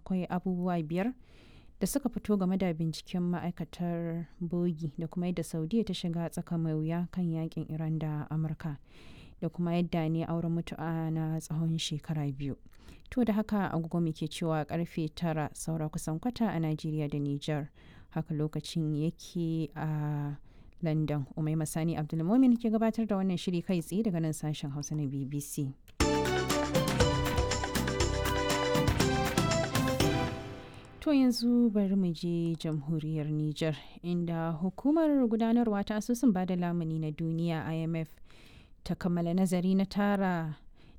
akwai abubuwa 5 da suka fito game da binciken ma'aikatar bogi da kuma yadda Saudiya ta shiga tsaka mai wuya kan yakin Iran da Amurka da kuma yadda ne auren mutu'a na tsawon shekara 2. To da haka agogo muke cewa karfe 9 saura kusan kwata a Najeriya da Nijar. Haka lokacin yake a London. Umaima Sani Abdulmumin ke gabatar da wannan shiri kai tsaye daga nan sashen Hausa na BBC. To yanzu bari mu je jamhuriyar Nijar inda hukumar gudanarwa ta asusun bada lamuni na duniya IMF ta kammala nazari na tara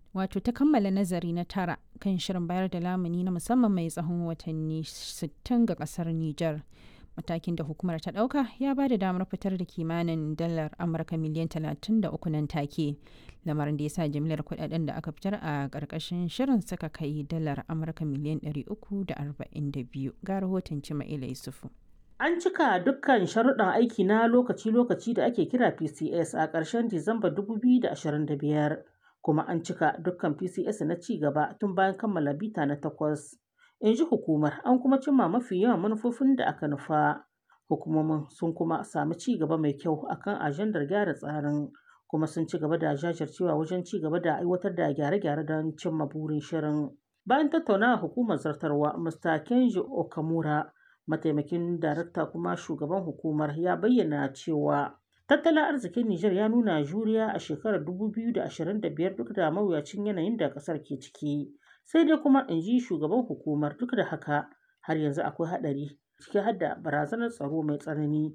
kan shirin bayar da lamuni na musamman mai tsawon watanni 60 ga kasar Nijar. Matakin da hukumar ta ɗauka ya ba da damar fitar da kimanin dalar Amurka miliyan 33 nan take. Lamarin da ya sa jimlar kudaden da aka fitar a ƙarƙashin shirin suka kai dalar Amurka miliyan 342. Ga rahoton Cima'ila Yusufu. An cika dukkan sharuɗan aiki na lokaci-lokaci da ake kira PCS a ƙarshen Disamba 2025, kuma an cika dukkan PCS na ci gaba tun bayan kammala bita na 8. In ji hukumar, an kuma cimma mafi yawan manufofin da aka nufa. Hukumomin sun kuma sami ci gaba mai kyau akan ajandar gyara tsarin, kuma sun ci gaba da jajircewa wajen ci gaba da aiwatar da gyare-gyare don cimma burin shirin. Bayan tattaunawa hukumar zartarwa, Mr. Kenji Okamura, mataimakin darakta kuma shugaban hukumar, ya bayyana cewa tattalin arzikin Nijar ya nuna juriya a shekarar 2025 duk da mawuyacin yanayin da ƙasar ke ciki. Sai dai kuma, in ji shugaban hukumar, duk da haka har yanzu akwai haɗari, ciki har da barazanar tsaro mai tsanani